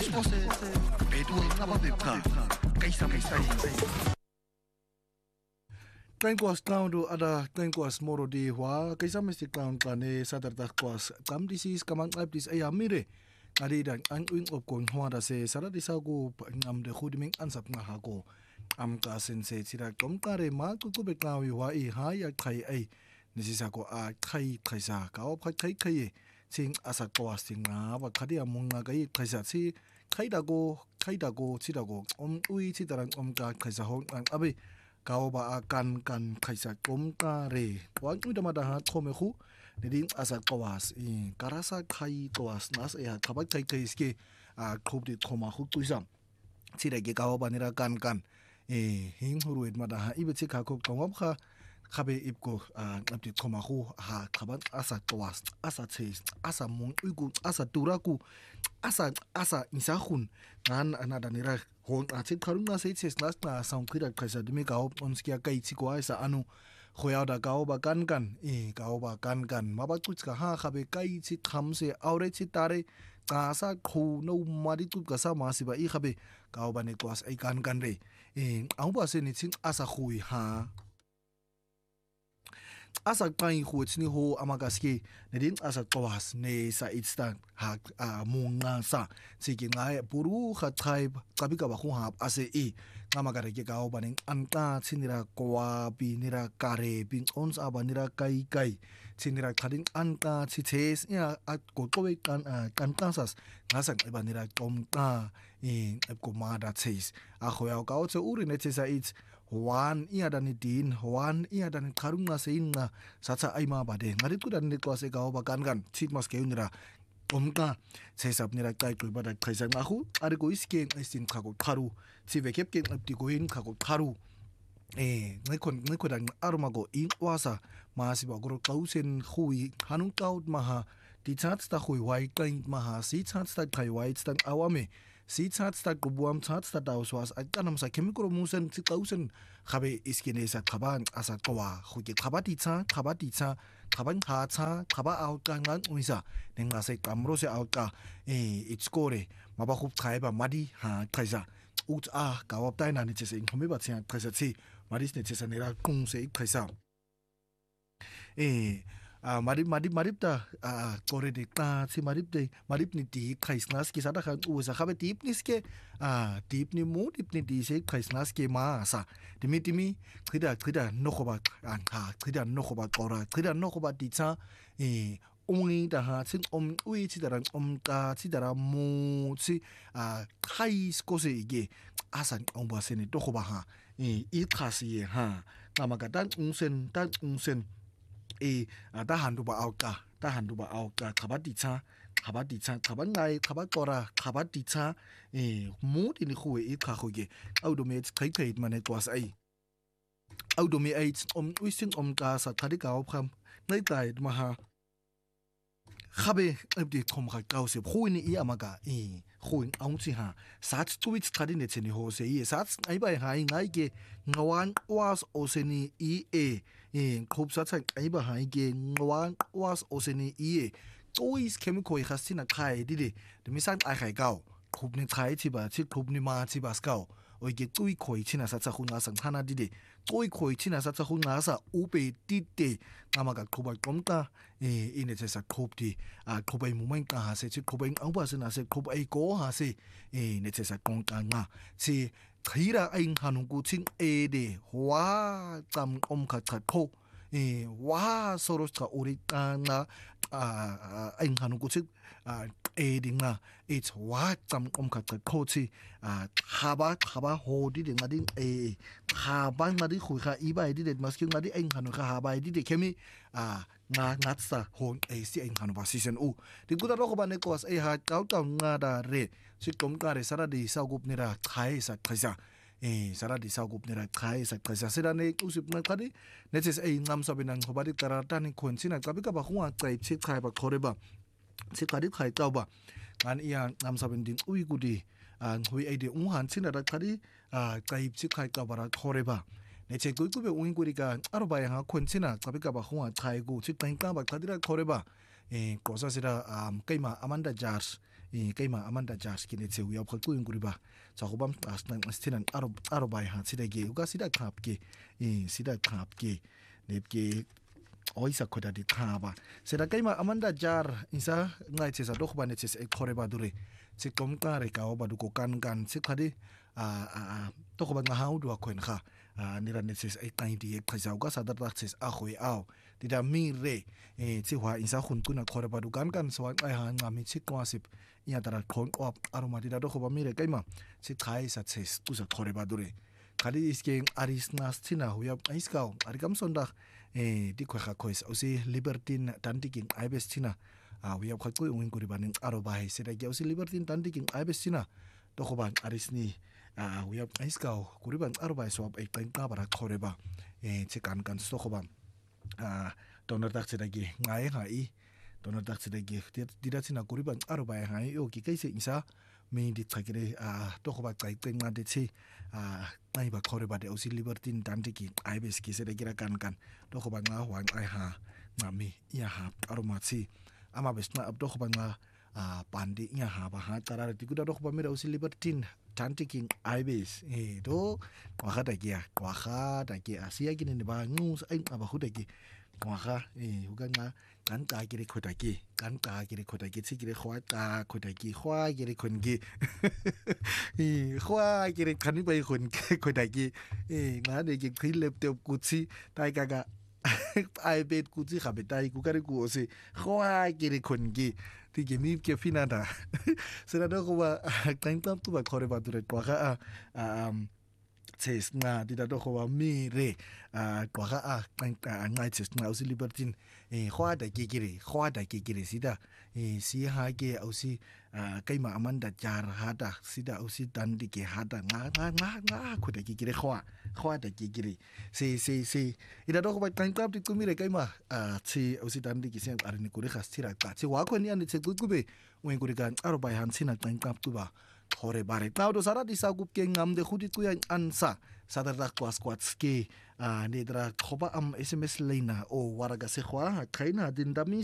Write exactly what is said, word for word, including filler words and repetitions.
ose bedu ngaba bebka kaisa kaisa Tengkwas taundo ada tengkwas moro di hwa kaisa mesti taun tane sadarta kwas kam disis kamang abdis ayamire adi dan an wing op kong hwa da se saradi sago ngam de khudiming ansap nga hako am ka sense tira kom kare ma ku ku beklawi wa i ha ya khai ai nisisa ko a khai khaisa ka op khai khai sing asa kwas sing na ba khadi among nga kai khaisa si khai da go khai da go chi da go om ui chi darang om ka khaisa hong ang abi kau ba akan kan kaisa kom kare wang udah mada ha thome khu neding asa kawas i karasa khai kawas nas ya khabat kai kai ske a khub di thoma khu tuisam chire ge kau ba nira kan kan e hing huruit mada ha ibe chi kha khu kongop kha khabe ipko a apti thoma khu ha khabat asa kawas asa chis asa mong uigu asa turaku asa asa isa khun nan anada nira hon a chit kharung na sei ches nas na saung khira khaisa dimi ka op on skia kai chi kwa sa anu khoya da ka ba kan kan e ka ba kan kan ma ba chuch ka ha khabe kai chi tham se aure chi tare ka sa khu no ma di tu ka sa ma si ba i khabe ka ba ne kwas ai kan kan re e au ba se ni chin asa khui ha asa kai khu chni ho amagaski nedin asa kawas ne sa itstan ha munga sa sigi ngai puru kha thai kabi ka ba khu ha ase i ngama ke ka ba ning anta chinira kwa bi nira kare bin ons aba nira kai kai chinira khading anta chi ches ya at ko ko we kan kan tasas ngasa ba nira tom ta i ko ma da ches a khoya ka o che uri ne che sa it wan ia dan din wan ia dan karunga seinga sacha aima bade ngari tu dan ni klase ka ba kan kan chit mas ke unira omka chesap nira kai ku ba da khaisa nga khu ari ko iske isin khago tharu chi vekep ke apti ko in khago tharu e ngai kon ngai ko dan aruma go in wasa ma si ba gro kausen khui hanung kaut maha di chat sta khui wai kain maha si chat sta kai wai sta awame si chat sta kubuam chat sta dauswas atanam sa chemical musen si kausen khabe iskene sa khaban asa kwa khuki khabati cha khabati cha khaban kha cha khaba out ka ngan uisa nenga se kamro se out ka e itskore maba khup khai ba madi ha khaisa ut a ka op tai na ni che se khomi ba chen khaisa chi madis ne che sa nera kung se khaisa e a marip marip marip ta a kore de ta si marip de marip ni ti khaisnas ki sada khan u sa khabe tip nis ke a tip ni mu tip ni ti se khaisnas ke ma sa dimi dimi khida khida no khoba an kha khida no khoba kora khida no khoba ti cha e ongi da ha sin om ui chi da om ka chi da mu chi a khais ko se ge asan om ba se ni to khoba ha e i khasi ha kama ka tan unsen tan unsen e ta handu ba auka ta handu ba auka khabati cha khabati cha khaban ngai khabat kora khabati cha e mu di ni khu e kha khu ge audomate khai khai mane twas ai audomate om wisin om ka sa thadi ka op kham ngai tai ma ha khabe abdi khom kha kaw se khu ni i amaga e khu in aung chi ha sat twit thadi ne cheni ho se i sat ai bai hai ngai ge ngawan was oseni i e e khop sa chang ai ba hai ge ngawan was oseni i e tois chemical khasina khai di de de misan ai khai kaw khop ni chai chi ba chi khop ni ma chi ba skaw oi ge tui khoi china sa cha khunga sang thana di de toi khoi china sa cha khunga sa upe ti te amaga khoba komta e ine che sa khop di a khobai mumain ka ha se chi khobai ang ba se na se khop ai ko ha se e ne che sa kong ka nga si khira aing hanung ku chin e de wa tam om kha kha kho e wa soros ka uri ka nga a aing hanung ku chin a e ding na it's wa tam om kha kha kho chi a khaba khaba ho di de ngading e khaba ngadi khu kha i bai di de maski ngadi aing hanung kha ha bai di de kemi a nga ngatsa hon e si aing hanung ba season u di ku da ro ko ba ne ko as e ha taw taw nga da re si kom ka re sara di sa gup ni ra khai sa khaisa e sara di sa gup ni ra khai sa khaisa sira ne usip na khadi ne che e ngam sa binang ko ba di tara ta ni khon china ka bi ka ba khu a chai chi khai ba khore ba si khadi khai taw ba an iya ngam sa bin din ui gu di an hui ai de u han china da khadi a chai chi khai ka ba ra khore ba ne che ku ku be u gu ri ka aro ba ya ha khon china ka bi ka ba khu a chai gu chi tang ka ba khadi ra khore ba e ko sa sira am kai ma amanda jars e kaima amanda jas kine tse uya phaqu inguriba sa go bam asna stinan aro aro bai ha sida ge uga sida khap ke e sida khap ke nepke oisa khoda di khaba sida kaima amanda jar isa ngai tse sa do khba ne tse e khore ba dure tse kom ka re ka ba du ko kan kan tse khadi a a to go ba nga ha u do khwen kha ni ra ne tse e kai di e khisa uga sa da tse a khoi ao di da mi re e tse hwa isa khun tu na khore ba du kan kan so ai ha nga mi tse kwa sip ya tara khon op aroma di da do go ba mi re kaima tse khai sa tse tu sa khore ba dure khadi iske aris nas thina huya aiskau arikam sonda e di khwa khois osi libertine tantiking aibes thina a huya khaqu ungin kuribanin aro bai sera ge osi libertine tantiking aibes thina to khoban arisni a huya aiskau kuriban aro bai so ai tain ka bara khoreba e chekan kan so khoban a donor dak sera ge ngai hai donor dak sera ge dira thina kuriban aro bai hai yo ki kaise isa me di tsagire a to khoba tsai tenga de chi a ai ba khore ba de osi libertine tantiking aibes ki sera gira kan kan to khoba nga hwang ai ha ngami ya ha aro ma chi ama besna ab to khoba nga a pandi ya ha ba ha tara ti kuda to khoba me osi libertine tantiking aibes e do wa ga da kia wa ga da ki asia ki ne ba ngu ai ba hu da ki wa ga e hu ga nga kan ta ki re khoda ki kan ta ki re khoda ki chi ki re khwa ta khoda ki khwa ki re khon ki e khwa ki re khan bai khon khoda ki e nga de ki khil lep te ku chi tai ka ga ai bet ku chi kha be tai ku ka re ku ose khwa ki re khon ki ti ki mi ke fina da sera do ko ba kan ta tu ba khore ba dure kwa ga a tses na di da do ko ba mi re a kwa ga a kan ta ngai tses na osi libertine e khwa da ki ki re khwa da ki ki re sida e si ha ke osi kaima amanda jar hada sida osi dan di ke hada nga nga nga nga khu da ki ki re khwa khwa da ki ki re se se se ida do ko ba kan ta ti ku mi re kaima a chi osi dan di ki se ar ni ku re khas tira ka chi wa ko ni an che ku ku be wen ku re kan aro bai han sina kan ta tu ba khore bare tao do sara di sa gup ke ngam de khudi ku yan ansa sadar da kwas kwats ke a ne dra khoba am sms leina o waraga se khwa khaina din dami